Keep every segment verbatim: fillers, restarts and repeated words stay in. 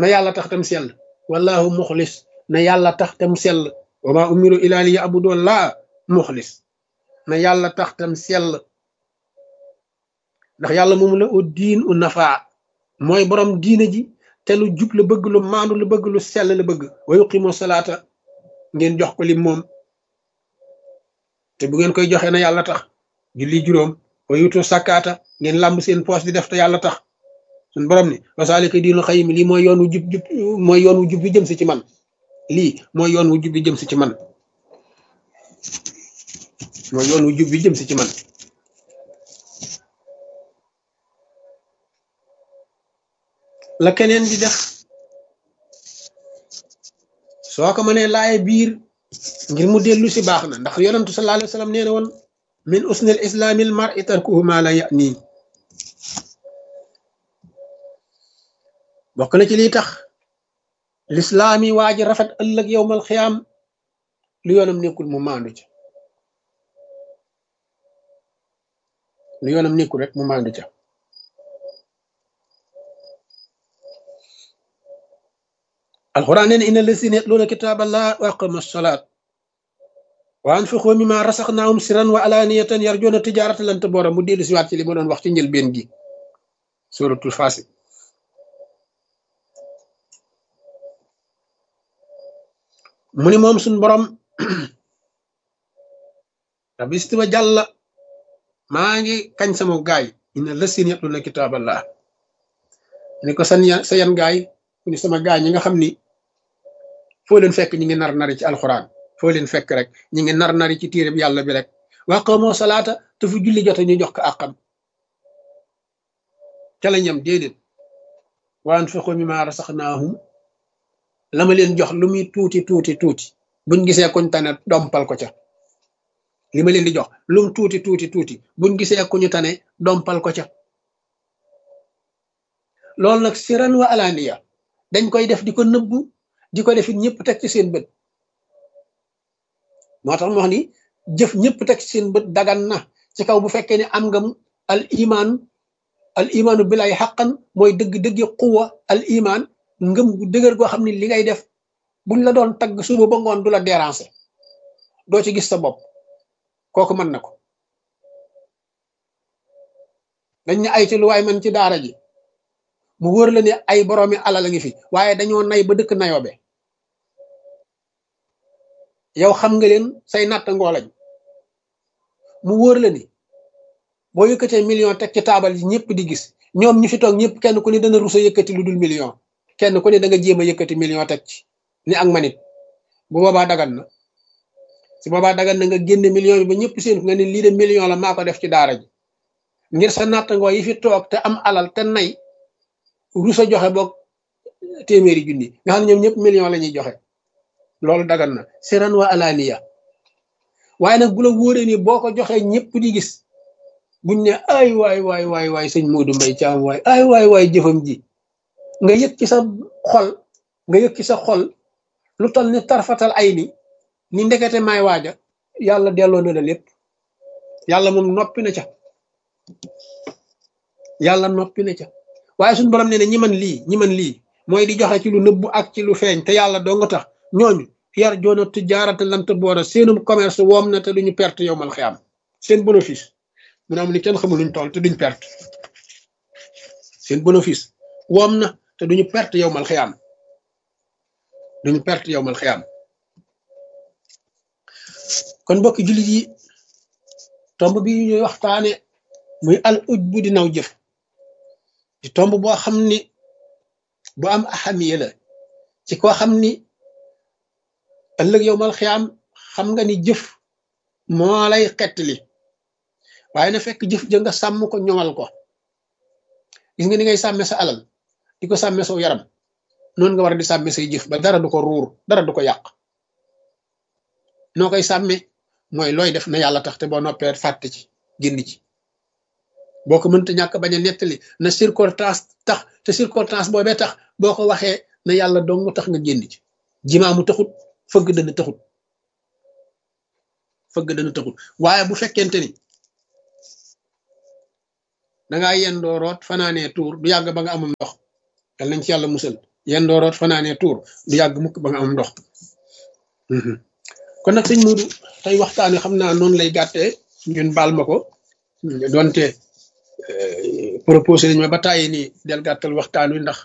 na yàlla tax tam sell wallahu muxlis na yàlla tax tam sell wa ma umiru ila li yabudu laa muxlis na yàlla tax tam sell ndax yàlla moom la u diin u nafaa mooy borom diina ji te lu jub la bëgg lu maandu la bëgg lu sell la bëgg wa yuqimu salaata ngeen jox ko lim moom te bu ngeen koy joxe na yàlla tax julli juróom wa yutu sakkaata ngeen làmb seen poos di def te yàlla tax suñ borom ni wasaalika diinul xayim lii mooy yoon wu jub jub mooy yoon wu jub bi jëm si ci man lii mooy yoon wu jub bi jëm si ci man mooy yoon wu jub bi jëm si ci man la keneen di def soo ko mënee laaye biir ngir mu dellu si baax na ndax yonentu sallallahu alayhi wa sallam nee na woon min usnil islaamil mar'i tarkuhu ma la ya'ni bokk na ci lii tax lislaam yi waa ji rafet ëllëg yowmal xiyaam lu yoonam nekkul mu maandu ca lu yoonam nekkul rek mu maandu ca alquran nee na inna lazina yatluuna kitaaballah wa aqamu salaat wa anfiqu mimma rasaqnaahum sirran wa alaaniyatan yarjuuna tijaaratan lan tabuura mu dellu si waat ci li ma doon wax ci njëlbeen gi suratul faasi mu ni moom suñ borom rabbi istiwa jàlla maa ngi kañ sama gaay inna lazina yatluuna kitaaballah ni ko san sa yan gaay mu ni sama gaay ñi nga xam ni foo leen fekk ñi ngi nar nari ci alxuraan foo leen fekk rek ñi ngi nar nari ci téereb yàlla bi rek wa aqamu salaata te fu julli jote ñu jox ko àqam ca la ñam déedéet wa anfiqu mimma rasaqnaahum la ma leen jox lu muy tuuti tuuti tuuti buñ gisee kuñ tane dompal ko ca li ma leen di jox lum tuuti tuuti tuuti buñ gisee kuñu tane dompal ko ca loolu nag siran wa alaaniya dañ koy def di ko nëbbu di ko defit ñëpp teg ci seen bët moo tax mu wax ni jëf ñëpp teg ci seen bët dagan na ci kaw bu fekkee ne am nga al iman al imaanu billahi xaqan mooy dëgg-dëggi quwa al iman ngëm gu dëgër goo xam ne li ngay def buñ la doon tagg suba ba ngoon du la déranger doo ci gis sa bopp kooku mën na ko dañ ne ay ci lu waay man ci daara ji mu wóor la ne ay boroomi alal a ngi fi waaye dañoo nay ba dëkk nayoobe yow xam nga leen say natt ngoo lañ mu wóor la ni boo yëkkatee million teg ci taabal yi ñëpp di gis ñoom ñu fi toog ñëpp kenn ku ne dana rusa yëkkati lu dul million kenn ku ne da nga jéem a yëkkati million teg ci ni ak manit bu boobaa dagan na si boobaa dagan na nga génne million bi ba ñëpp seen nga ne lii de million la maa ko def ci daara ji ngir sa natt ngoo yi fi toog te am alal te nay rusa joxe boog téeméeri junni nga xam ne ñoom ñëpp million la ñuy joxe loolu dagan na siran wa alaaniya waaye nag bu la wóoree ni boo ko joxee ñëpp di gis buñ ne ay waay waay waay waay sëñ Modou Mbaye Thiam waay ay waay waay jëfam ji nga yëg ci sa xol nga yëg ci sa xol lu tal ne tarfatal ay ni ni ndekete may waaja yàlla delloo na la lépp yàlla moom noppi na ca yàlla noppi na ca waaye suñu borom nee na ñi man lii ñi man lii mooy di joxe ci lu nëbbu ak ci lu feeñ te yàlla doo nga tax ñooñu yar joona tijaarata lant boora seenum commerce woom na te duñu perte yow mal xiyaam seen bénéfice mu ne am ni kenn xamul luñ toll te duñ perte seen bénéfice woom na te duñu perte yow mal xiyaam duñu perte yow mal xiyaam kon mbokki jullit yi tomb bi ñuy waxtaane muy al uj bu di naw jëf di tomb boo xam ni bu am ahamiya la ci koo xam ni ëllëg yow mal xiyaam xam nga ni jëf moo lay xettali waaye na fekk jëf ja nga sàmm ko ñoŋal ko gis nga ni ngay sàmme sa alal di ko sàmme sa yaram noonu nga war a di sàmme say jëf ba dara du ko ruur dara du ko yàq noo koy sàmme mooy looy def na yàlla tax te boo noppee fàtte ci génn ci boo ko mënta ñàkk bañ a nettali na circonstance tax te circonstance boobee tax boo ko waxee na yàlla dong tax nga génn ci jimaamu taxut fëgg dana taxut fëgg dana taxut waaye bu fekkente ni dangaa yendoo root fanaanee tuur du yàgg ba nga amul ndox yal nañ ci yàlla musal yéen dooroot fanaanee tuur du yàgg mukk ba nga am ndox. kon nag sëñ Modou tey waxtaan wi xam naa noonu lay gàttee ngeen baal ma ko donte proposé nañ ma ba tàyyi ni del gàttal waxtaan wi ndax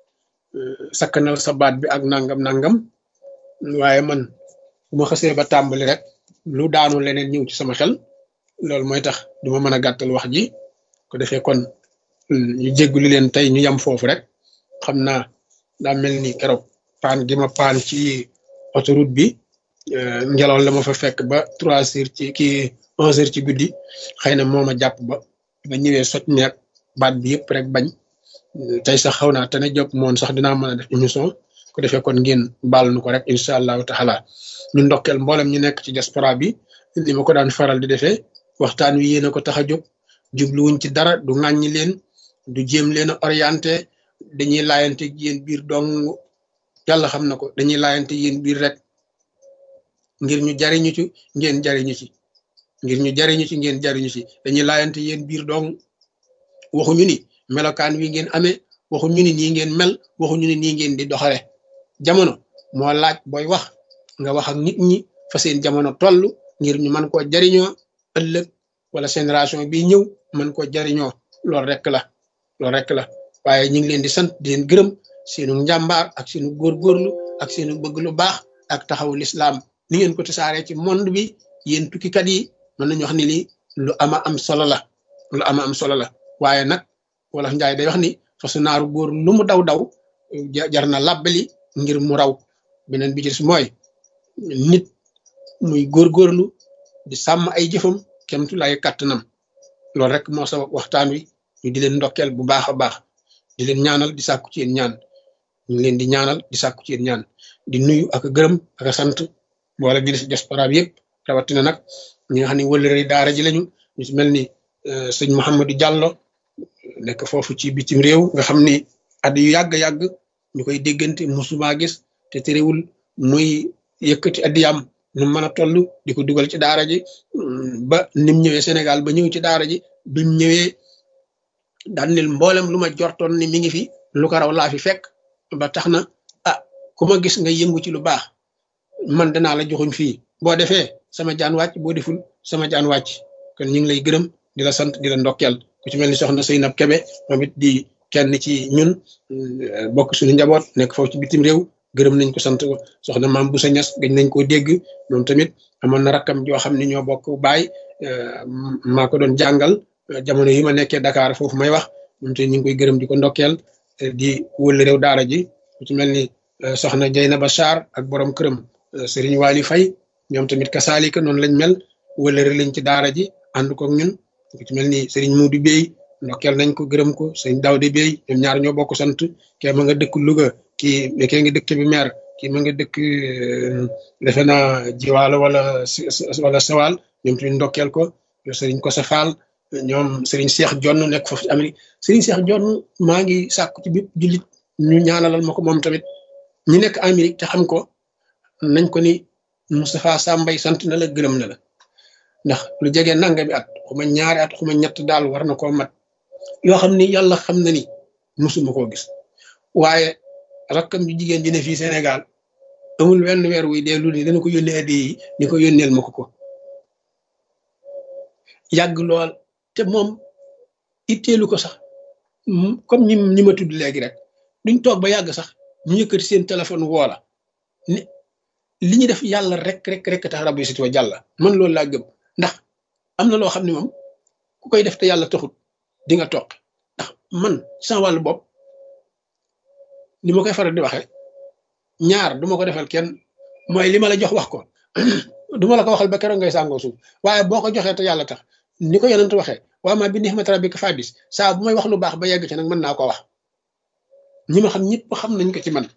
sakkanal sa baat bi ak nangam nangam waaye man bu ma xasee ba tàmbali rek lu daanu leneen ñëw ci sama xel loolu mooy tax duma mën a gàttal wax ji ko defee kon ñu jégguli leen tey ñu yam foofu rek xam naa daa mel ni keroog paan gi ma paan ci autoroute bi ngelaw la ma fa fekk ba trois heures ci kii onze heures ci guddi xëy na moo ma jàpp ba ba ñëwee soj neeg baat bi yëpp rek bañ tey sax xaw naa te ne jóg moon sax dinaa mën a def émission ko defee kon ngeen baal nu ko rek incha allahu taala ñu ndokkeel mboolem ñu nekk ci diaspora bi li ma ko daan faral di defee waxtaan wi yéen a ko tax a jóg jubluwuñ ci dara du ŋàññi leen du jéem leen a orienté dañuy laayante yéen biir dong yàlla xam na ko dañuy laayante yéen biir rek ngir ñu jariñu ci ngeen jariñu ci ngir ñu jariñu ci ngeen jariñu ci dañuy laayante yéen biir dong waxuñu ni melokaan wi ngeen amee waxuñu ni nii ngeen mel waxuñu ni nii ngeen di doxale jamono moo laaj booy wax nga wax ak nit ñi fa seen jamono toll ngir ñu mën koo jariñoo ëllëg wala génération bi ñëw mën koo jariñoo loolu rek la loolu rek la waaye ñu ngi leen di sant di leen gërëm seenu njàmbaar ak seenu góorgóorlu ak seenu bëgg lu baax ak taxawu lislaam ni ngeen ko tasaaree ci monde bi yéen tukkikat yi mën nañu wax ni lii lu ama am solo la lu ama am solo la waaye nag wala njaay day wax ni fasu naaru góor lu mu daw daw jar na làbbali ngir mu raw beneen bi ci des mooy nit muy góorgóorlu di sàmm ay jëfam kemtu lay kàttanam loolu rek moo sabab waxtaan wi ñu di leen ndokkeel bu baax a baax di leen ñaanal di sàkku ci yéen ñaan ñu ngi leen di ñaanal di sàkku ci yéen ñaan di nuyu ak gërëm ak sant boole bi si diaspora bi yëpp rawatina nag ñi nga xam ne wëllëre daara ji lañu ñu si mel ni sëñ Mouhamadou Diallo nekk foofu ci bitim réew nga xam ni at yu yàgg-yàgg ñu koy déggante musuma gis te terewul muy yëkkati addiyam nu mën a toll di ko dugal ci daara ji ba nim ñëwee Sénégal ba ñëw ci daara ji bim ñëwee daan nil mboolem lu ma jortoon ni mi ngi fi lu ko raw laa fi fekk ba tax na ah ku ma gis nga yëngu ci lu baax man danaa la joxuñ fii boo defee sama jaan wàcc boo deful sama jaan wàcc kon ñu ngi lay gërëm di la sant di la ndokkeel ku ci mel ni soxna Seynab Kebe moom it di kenn ci ñun bokk suñu njaboot nekk foofu ci bitim réew gërëm nañ ko sant ko soxna maam Boussa Niass gëj nañ koo dégg moom tamit amoon na rakkam joo xam ne ñoo bokk baay maa ko doon jàngal jamono yi ma nekkee Dakar foofu may wax moom tamit ñu ngi koy gërëm di ko ndokkeel di wël réew daara ji ku ci mel ni soxna Jeynaba Sarr ak borom këram Serigne Waly Faye ñoom tamit kasaalika noonu lañ mel wëlëre lañ ci daara ji ànd ko ñun ku ci mel ni Serigne Modou Bey ndokkeel nañ ko gërëm ko Serigne Daouda Bey ñoom ñaar ñoo bokk sant kee ma nga dëkk Louga kii kee nga dëkk bi maire kii ma nga dëkk defe naa Jiwaalo wala wala Sawal ñoom tamit ndokkeel ko Serigne Kosa Fall ñoom Serigne Cheikh Jonn nekk foofu ci Amérique Serigne Cheikh Jonn maa ngi sàkku ci bépp jullit ñu ñaanalal ma ko moom tamit ñi nekk Amérique te xam ko nañ ko ni Moustapha Sambay sant na la gërëm na la ndax lu jege nanga bi at xuma ñaari at xuma ñett daal war na koo mat yoo xam ni yàlla xam na ni musuma koo gis waaye rakkam bi jigéen ji ne fii Sénégal amul wenn weer wuy dee lu ni dana ko yónnee addi yi ni ko yónneel ma ko ko yàgg lool te moom itteelu ko sax comme ñi ñi ma tudd léegi rek duñ toog ba yàgg sax ñu yëkkati seen téléphone woola ni li ñu def yàlla rek rek rek tax rabbi sit wa jàlla man loolu laa gëm ndax am na loo xam ne moom ku koy def te yàlla taxut di nga toog ndax man sama wàllu bopp li ma koy faral di waxee ñaar duma ko defal kenn mooy li ma la jox wax ko duma la ko waxal ba keroog ngay sàngoo suuf waaye boo ko joxee te yàlla tax ni ko yonent waxee waa ma bi nihmati rabbika fadis saa bu may wax lu baax ba yegg ci nag mën naa ko wax ñi ma xam ñëpp xam nañ ko ci man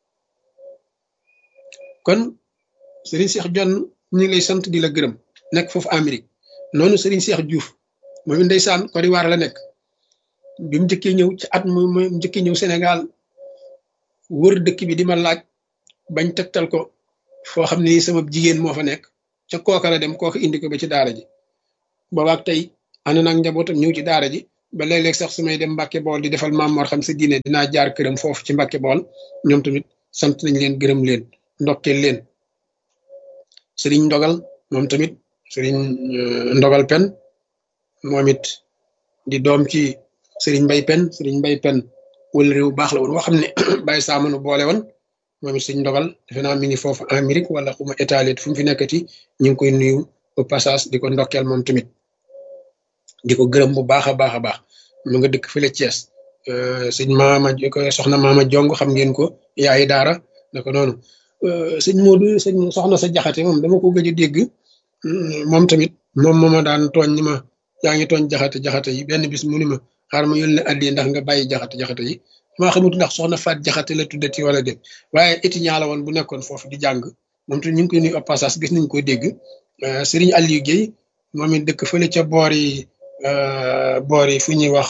kon Serigne Cheikh Jonn ñu ngi lay sant di la gërëm nekk foofu Amérique noonu Serigne Cheikh Diouf moom ndeysaan Côte d'Ivoire la nekk bi mu njëkkee ñëw ci at mu mu njëkkee ñëw Sénégal wër dëkk bi di ma laaj bañ tegtal ko foo xam ne sama jigéen moo fa nekk ca kooka la dem kooka indi ko ba ci daara ji boobaak tey ànd naag njabootam ñëw ci daara ji ba léeg-léeg sax su may dem Mbàkke Bool di defal Maam Mor Xam Sa Diine dinaa jaar këram foofu ci Mbàkke Bool ñoom tamit sant nañ leen gërëm leen ndokkeel leen sëriñ ndogal moom tamit sëriñ ndogal pen moom it di doom ci sëriñ mbay pen sëriñ mbay pen wala réew baax la woon woo xam ne bàyyi saamanu boole woon moom it sëriñ ndogal defe naa mi ngi foofu Amérique wala xuma Italie fu mu fi nekkati ñu ngi koy nuyu au passage di ko ndokkeel moom tamit di ko gërëm bu baax a baax a baax mu nga dëkk fële Thiès sëñ maama ko soxna maama jong xam ngeen ko yaayi daara naka noonu sëñ Modou sëñ soxna sa jaxate moom dama ko gëj a dégg moom tamit moom mooma daan tooñ ni ma yaa ngi tooñ jaxate jaxate yi benn bis mu ni ma xaar ma yónnee addi ndax nga bàyyi jaxate jaxate yi maa xamut ndax soxna faat jaxate la tuddati wala déet waaye étudiant la woon bu nekkoon foofu di jàng moom tamit ñu ngi koy nuyu au passage gis nañ ko dégg Serigne Aliou Guèye moom it dëkk fële ca boor yi boor yi fu ñuy wax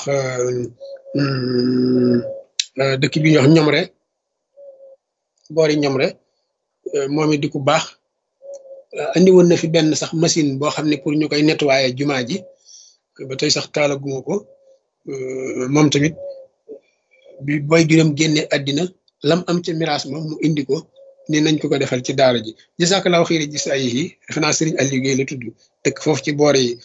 dëkk bi ñuy wax Ñomre boor yi Ñomre moom it di ku baax andi woon na fi benn sax machine boo xam ne pour ñu koy nettoyer jumaa ji ba tey sax taalaguma ko moom tamit bi boy juróom génne àddina lam am ca miraas moom mu indi ko ni nañ ko ko defal ci daara ji jazakallahu xayri gis ay yi defe naa Serigne Aliou Guèye la tudd dëkk foofu ci boor yi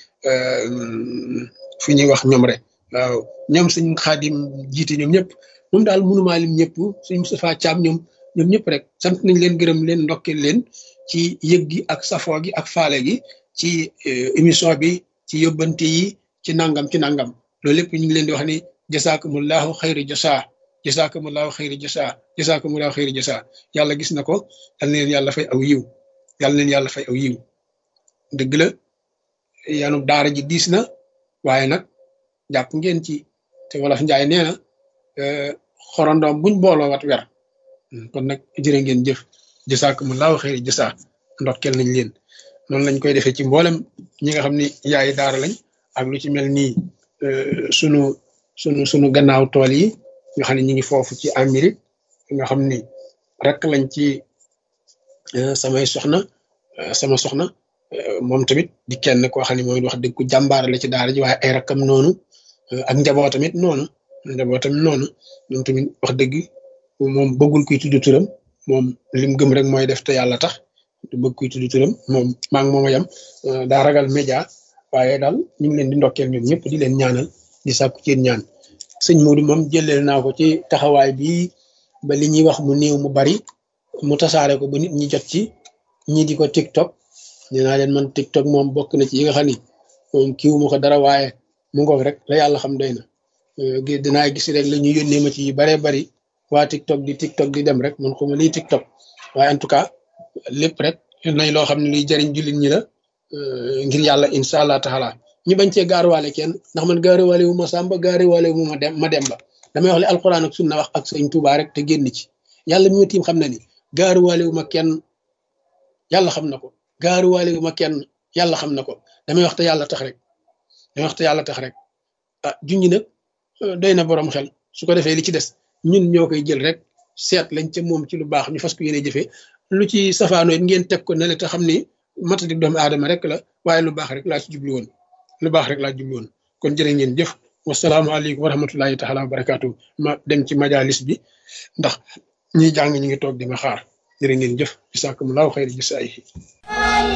fu ñuy wax ñoom rek waaw ñoom suñ xaadim jiite ñoom ñëpp moom daal mënumaa lim ñëpp suñ Moustapha Thiam ñoom ñoom ñëpp rek sant nañ leen gërëm leen ndokkeel leen ci yëg gi ak safoo gi ak faale gi ci émission bi ci yóbbante yi ci nangam ci nangam loolu lépp ñu ngi leen di wax ni jasaakumullahu xayri jasaa jasaakumullahu xayri jasaa jasaakumullahu xayri jasaa yàlla gis na ko yal na leen yàlla fay aw yiw yal na leen yàlla fay aw yiw dëgg la yanu daara ji diis na waaye nag jàpp ngeen ci te wolof njaay nee na xorondoom buñ booloo wat wer kon nag jërë ngeen jëf jasaakumullahu xayri jasaa ndokkeel nañ leen noonu lañ koy defee ci mboolem ñi nga xam ni yaay daara lañ ak lu ci mel nii sunu sunu sunu gannaaw tool yi nga xam ne ñu ngi foofu ci Amérique nga xam ni rek lañ ci samay soxna sama soxna moom tamit di kenn koo xam ne mooy wax dëgg ku jàmbaar la ci daara ji waaye ay rakkam noonu ak njaboot tamit noonu njaboot tamit noonu moom tamit wax dëgg moom bëggul kuy tudd turam moom lim gëm rek mooy def te yàlla tax du bëgg kuy tudd turam moom maa ngi moom a yam daa ragal média waaye daal ñu ngi leen di ndokkeel ñoom ñëpp di leen ñaanal di sàkku ci ñaan sëñ Modou moom jëleel naa ko ci taxawaay bi ba li ñuy wax mu néew mu bari mu tasaare ko ba nit ñi jot ci ñi di ko TikTok nee naa leen man TikTok moom bokk na ci yi nga xam ni moom kiiwu ma ko dara waaye mu ngoog rek la yàlla xam doy na dinaa gis rek la ñu yónnee ma ci yu baree bari waa TikTok di TikTok di dem rek man xuma lii TikTok waaye en tout cas lépp rek nañ loo xam ne luy jariñ jullit ñi la ngir yàlla incha allah taala ñu bañ cee gaaruwaale kenn ndax man gaaruwaale wu ma sàmba gaaruwaale wu ma dem ma dem ba damay wax li alquran ak sunna wax ak sëñ Tuubaa rek te génn ci yàlla mi ma tiim xam na ni gaaruwaale wu ma kenn yàlla xam na ko gaaruwaale wu ma kenn yàlla xam na ko damay wax te yàlla tax rek damay wax te yàlla tax rek ah junñi nag doy na borom xel su ko defee li ci des ñun ñoo koy jël rek seet lañ ca moom ci lu baax ñu fas ko yéene jëfee lu ci safaanoo it ngeen teg ko ne le te xam ni matadik doomu aadama rek la waaye lu baax rek laa ci jublu woon lu baax rek laa jublu woon kon jërë ngeen jëf wasalaamaaleykum wa rahmatullahi taala wa barakaatu ma dem ci majalis bi ndax ñiy jàng ñu ngi toog di ma xaar jërë ngeen jëf bisaakumullahu xayri jisaayihi